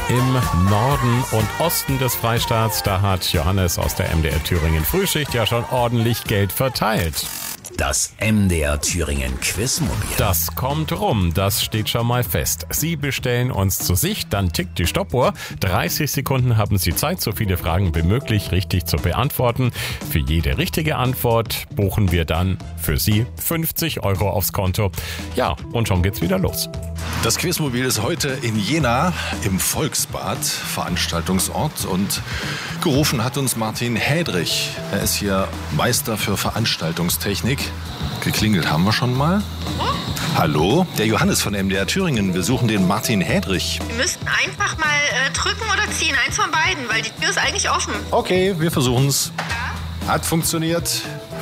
Im Norden und Osten des Freistaats, da hat Johannes aus der MDR Thüringen Frühschicht ja schon ordentlich Geld verteilt. Das MDR Thüringen Quizmobil. Das kommt rum, das steht schon mal fest. Sie bestellen uns zu sich, dann tickt die Stoppuhr. 30 Sekunden haben Sie Zeit, so viele Fragen wie möglich richtig zu beantworten. Für jede richtige Antwort buchen wir dann für Sie 50 € aufs Konto. Ja, und schon geht's wieder los. Das Quizmobil ist heute in Jena im Volksbad, Veranstaltungsort, und gerufen hat uns Martin Hädrich. Er ist hier Meister für Veranstaltungstechnik. Geklingelt haben wir schon mal. Hallo, der Johannes von MDR Thüringen. Wir suchen den Martin Hädrich. Wir müssten einfach mal drücken oder ziehen, eins von beiden, weil die Tür ist eigentlich offen. Okay, wir versuchen's. Hat funktioniert.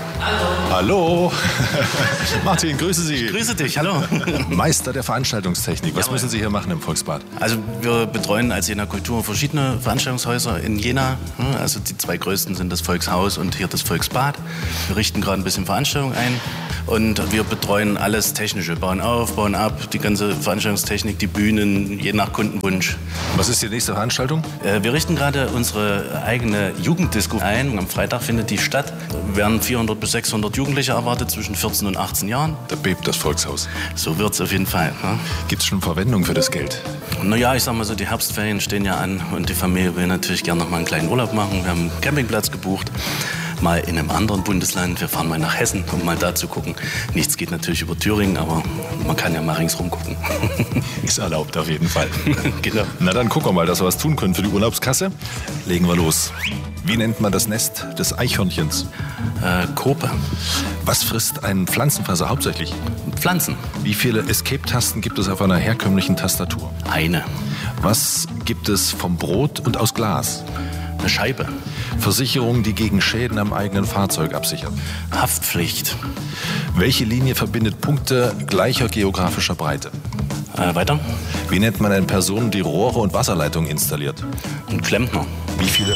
Hallo. Martin, grüße Sie. Grüße dich, hallo. Meister der Veranstaltungstechnik. Was müssen Sie hier machen im Volksbad? Also wir betreuen als Jena Kultur verschiedene Veranstaltungshäuser in Jena. Also die zwei größten sind das Volkshaus und hier das Volksbad. Wir richten gerade ein bisschen Veranstaltungen ein. Und wir betreuen alles Technische, bauen auf, bauen ab, die ganze Veranstaltungstechnik, die Bühnen, je nach Kundenwunsch. Was ist die nächste Veranstaltung? Wir richten gerade unsere eigene Jugenddisco ein. Am Freitag findet die statt. Wir werden 400 bis 600 Jugendliche erwartet zwischen 14 und 18 Jahren. Da bebt das Volkshaus. So wird's auf jeden Fall. Ne? Gibt es schon Verwendung für das Geld? Naja, ich sag mal so, die Herbstferien stehen ja an und die Familie will natürlich gerne noch mal einen kleinen Urlaub machen. Wir haben einen Campingplatz gebucht. Mal in einem anderen Bundesland. Wir fahren mal nach Hessen, um mal da zu gucken. Nichts geht natürlich über Thüringen, aber man kann ja mal ringsrum gucken. Ist erlaubt auf jeden Fall. Genau. Na dann gucken wir mal, dass wir was tun können für die Urlaubskasse. Legen wir los. Wie nennt man das Nest des Eichhörnchens? Kope. Was frisst ein Pflanzenfresser hauptsächlich? Pflanzen. Wie viele Escape-Tasten gibt es auf einer herkömmlichen Tastatur? Eine. Was gibt es vom Brot und aus Glas? Eine Scheibe. Versicherung, die gegen Schäden am eigenen Fahrzeug absichert. Haftpflicht. Welche Linie verbindet Punkte gleicher geografischer Breite? Weiter. Wie nennt man eine Person, die Rohre und Wasserleitungen installiert? Ein Klempner. Wie viele?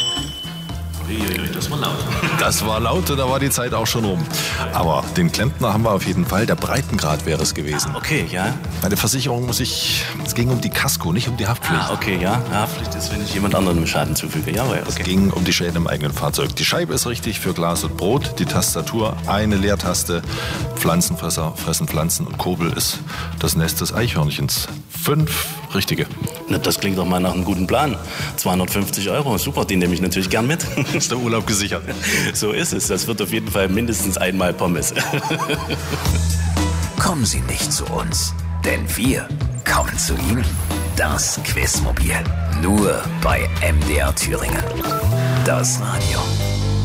Das war laut. Das war laut und da war die Zeit auch schon rum. Aber den Klempner haben wir auf jeden Fall. Der Breitengrad wäre es gewesen. Okay, ja. Bei der Versicherung es ging um die Kasko, nicht um die Haftpflicht. Okay, ja. Haftpflicht ist, wenn ich jemand anderem Schaden zufüge. Ja, okay. Es ging um die Schäden im eigenen Fahrzeug. Die Scheibe ist richtig für Glas und Brot. Die Tastatur, eine Leertaste. Pflanzenfresser fressen Pflanzen und Kobel ist das Nest des Eichhörnchens. 5 richtige. Na, das klingt doch mal nach einem guten Plan. 250 €, super, die nehme ich natürlich gern mit. Ist der Urlaub gesichert? So ist es. Das wird auf jeden Fall mindestens einmal Pommes. Kommen Sie nicht zu uns, denn wir kommen zu Ihnen. Das Quizmobil. Nur bei MDR Thüringen. Das Radio.